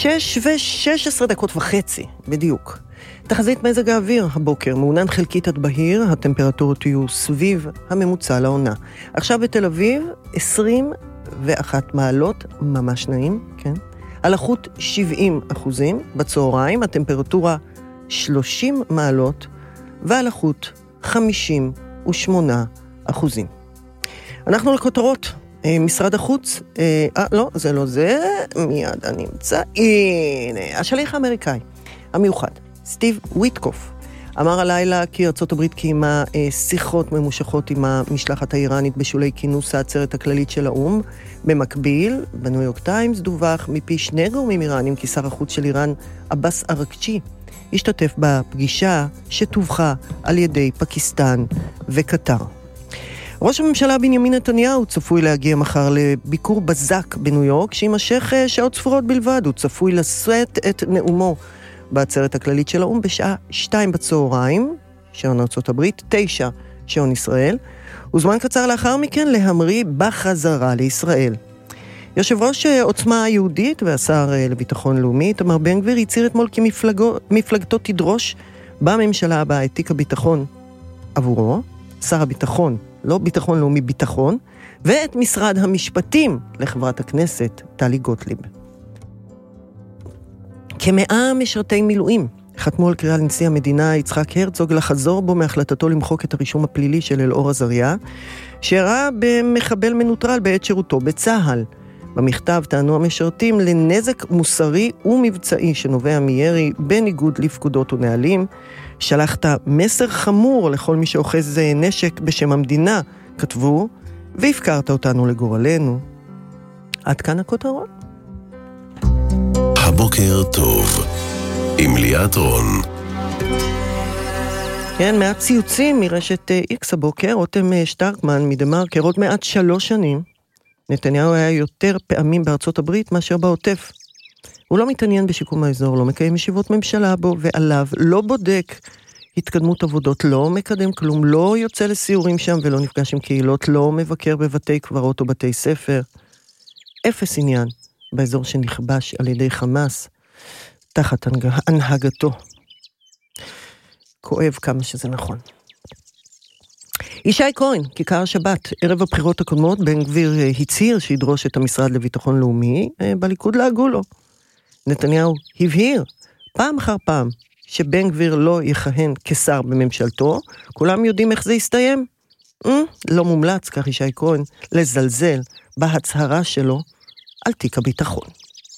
6:16 בדיוק. תחזית מזג האוויר הבוקר, מעונן חלקית עד בהיר, הטמפרטורות יהיו סביב הממוצע לעונה. עכשיו בתל אביב, 21 מעלות, ממש נעים, כן? על החוט 70%, בצהריים הטמפרטורה 30 מעלות, ועל החוט 58%. אנחנו לכותרות. משרד החוץ, לא, זה לא זה, מיד אני אמצא, הנה, השליח האמריקאי, המיוחד, סטיב וויטקוף, אמר הלילה כי ארצות הברית קיימה שיחות ממושכות עם המשלחת האיראנית בשולי כינוס העצרת הכללית של האום. במקביל, בניו יורק טיימס דווח מפי שני גורמים איראנים כי שר החוץ של איראן, עבאס ארקצ'י, השתתף בפגישה שתווכה על ידי פקיסטן וקטר. ראש הממשלה בנימין נתניהו צפוי להגיע מחר לביקור בזק בניו יורק, שימשך שעות ספורות בלבד. הוא צפוי לשאת את נאומו בעצרת הכללית של האום בשעה 2 בצהריים, שעון ארצות הברית, 9 שעון ישראל, וזמן קצר לאחר מכן להמריא בחזרה לישראל. יושב ראש עוצמה היהודית והשר לביטחון לאומי, איתמר בן גביר, הצהיר אתמול כי מפלגתו תדרוש בממשלה הבאה את תיק הביטחון עבורו, שר הביטחון, לא ביטחון לאומי, ביטחון, ואת משרד המשפטים לחברת הכנסת טלי גוטליב. כ100 משרתי מילואים חתמו על קריאה לנשיא המדינה יצחק הרצוג לחזור בו מהחלטתו למחוק את הרישום הפלילי של אלאור עזריה, שהראה במחבל מנוטרל בעת שירותו בצה"ל. במכתב טענו המשרתים לנזק מוסרי ומבצעי שנובע מירי בניגוד לפקודות ונהלים. שלחת מסר חמור לכל מי שאוחז נשק בשם המדינה, כתבו, והפקרת אותנו לגורלנו. עד כאן הכותרות. הבוקר טוב, עם ליאת רון. כן, מעט ציוצים מרשת איקס הבוקר, רותם שטרקמן מדמרקר, עוד מעט 3 שנים, נתניהו היה יותר פעמים בארצות הברית מאשר בעוטף. הוא לא מתעניין בשיקום האזור, לא מקיים ישיבות ממשלה בו ועליו, לא בודק התקדמות עבודות, לא מקדם כלום, לא יוצא לסיורים שם ולא נפגש עם קהילות, לא מבקר בבתי קברות או בתי ספר. אפס עניין באזור שנכבש על ידי חמאס, תחת הנהגתו. כואב כמה שזה נכון. ישי כהן, כיכר השבת, ערב הבחירות הקודמות, בן גביר הצהיר שידרוש את המשרד לביטחון לאומי, בליכוד לעגו לו. נתניהו הבהיר פעם אחר פעם שבן גביר לא יכהן כשר בממשלתו, כולם יודעים איך זה יסתיים. לא מומלץ, כך ישי כהן, לזלזל בהצהרה שלו על תיק הביטחון.